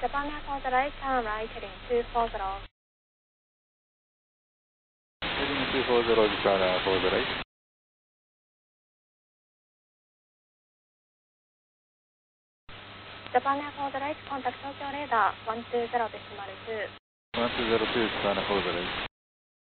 Japan Air for the right, turn right, heading 240. Heading 240, Japan Air for the right. Japan Air for the right, contact Tokyo radar 120.2. 120, Japan Air for the right.